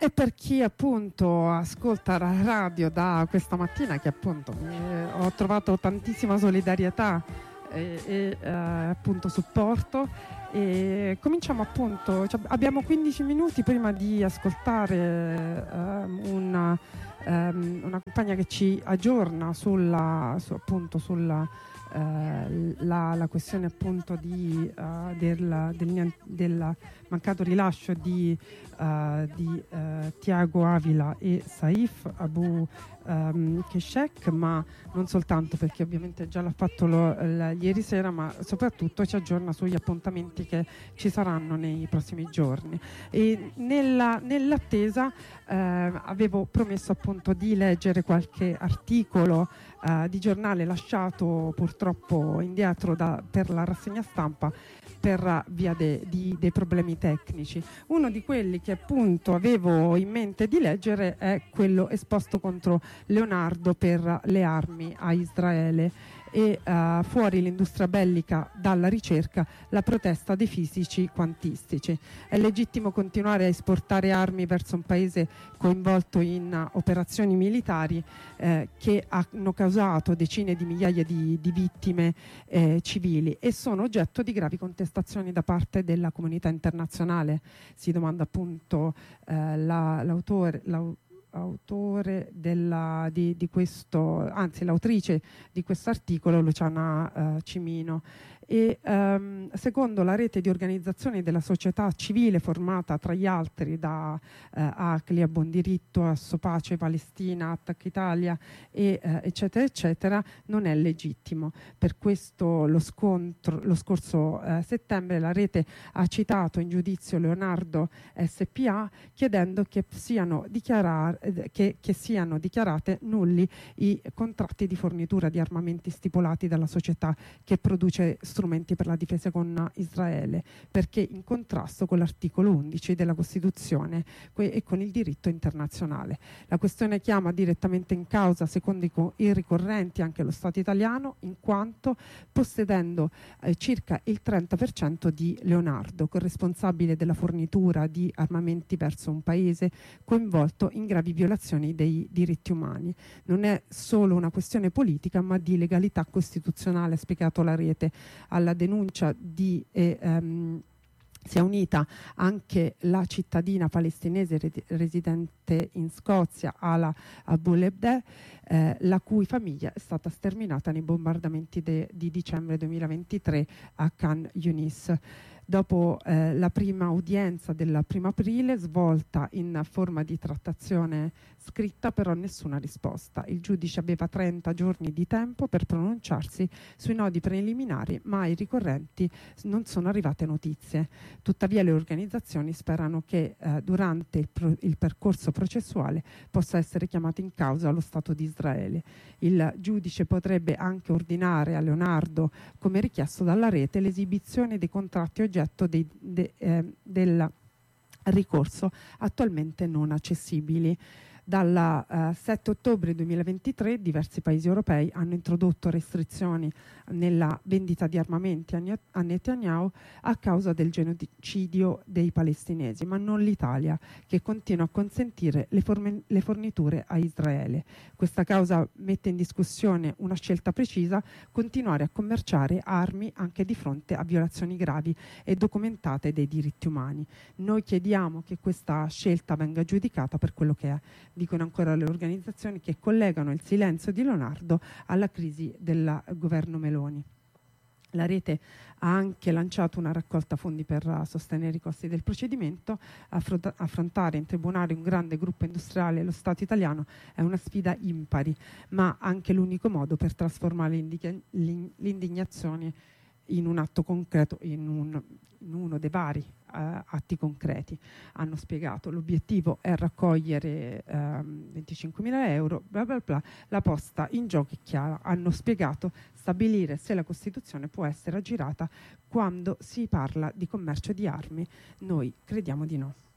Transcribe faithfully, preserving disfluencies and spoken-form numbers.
E per chi appunto ascolta la radio da questa mattina, che appunto eh, ho trovato tantissima solidarietà e, e eh, appunto supporto, e cominciamo appunto, cioè, abbiamo quindici minuti prima di ascoltare eh, una, um, una campagna che ci aggiorna sulla, su, appunto sulla Uh, la, la questione appunto di, uh, del, del, del mancato rilascio di, uh, di uh, Tiago Avila e Saif Abu um, Keshek, ma non soltanto, perché ovviamente già l'ha fatto lo, l- ieri sera, ma soprattutto ci aggiorna sugli appuntamenti che ci saranno nei prossimi giorni. E nella, nell'attesa uh, avevo promesso appunto di leggere qualche articolo Uh, di giornale lasciato purtroppo indietro da, per la rassegna stampa per uh, via de, di, dei problemi tecnici. Uno di quelli che appunto avevo in mente di leggere è quello esposto contro Leonardo per le armi a Israele e uh, fuori l'industria bellica dalla ricerca, la protesta dei fisici quantistici. È legittimo continuare a esportare armi verso un paese coinvolto in uh, operazioni militari eh, che hanno causato decine di migliaia di, di vittime eh, civili e sono oggetto di gravi contestazioni da parte della comunità internazionale, si domanda appunto eh, la, l'autore, l'autore autore della, di, di questo, anzi l'autrice di questo articolo, Luciana uh, Cimino. E um, secondo la rete di organizzazioni della società civile formata tra gli altri da uh, ACLI, a Buon Diritto, Assopace Palestina, Attac Italia e uh, eccetera eccetera, non è legittimo. Per questo lo, scontro, lo scorso uh, settembre la rete ha citato in giudizio Leonardo S P A chiedendo che siano, dichiarar- che, che siano dichiarate nulli i contratti di fornitura di armamenti stipulati dalla società che produce strumenti per la difesa con Israele, perché in contrasto con l'articolo undici della Costituzione e con il diritto internazionale. La questione chiama direttamente in causa, secondo i, co- i ricorrenti, anche lo Stato italiano, in quanto possedendo eh, circa il trenta per cento di Leonardo, corresponsabile della fornitura di armamenti verso un paese coinvolto in gravi violazioni dei diritti umani. Non è solo una questione politica, ma di legalità costituzionale, ha spiegato la rete. Alla denuncia di eh, um, si è unita anche la cittadina palestinese re- residente in Scozia, Ala Abu Lebdeh, eh, la cui famiglia è stata sterminata nei bombardamenti de- di dicembre duemilaventitré a Khan Yunis. Dopo eh, la prima udienza del primo aprile, svolta in forma di trattazione scritta, però nessuna risposta. Il giudice aveva trenta giorni di tempo per pronunciarsi sui nodi preliminari, ma ai ricorrenti non sono arrivate notizie. Tuttavia le organizzazioni sperano che eh, durante il, pro- il percorso processuale possa essere chiamato in causa lo Stato di Israele. Il giudice potrebbe anche ordinare a Leonardo, come richiesto dalla rete, l'esibizione dei contratti oggetto dei, de, eh, del ricorso attualmente non accessibili. Dal uh, sette ottobre duemilaventitré diversi paesi europei hanno introdotto restrizioni nella vendita di armamenti a Netanyahu a causa del genocidio dei palestinesi, ma non l'Italia, che continua a consentire le, forme- le forniture a Israele. Questa causa mette in discussione una scelta precisa: continuare a commerciare armi anche di fronte a violazioni gravi e documentate dei diritti umani. Noi chiediamo che questa scelta venga giudicata per quello che è. Dicono ancora le organizzazioni che collegano il silenzio di Leonardo alla crisi del governo Meloni. La rete ha anche lanciato una raccolta fondi per sostenere i costi del procedimento. Affronta- affrontare in tribunale un grande gruppo industriale, lo Stato italiano, è una sfida impari, ma anche l'unico modo per trasformare l'indig- l'indignazione in un atto concreto, in, un, in uno dei vari uh, atti concreti. Hanno spiegato l'obiettivo è raccogliere um, venticinquemila euro, bla bla bla, la posta in gioco è chiara. Hanno spiegato stabilire se la Costituzione può essere aggirata quando si parla di commercio di armi. Noi crediamo di no.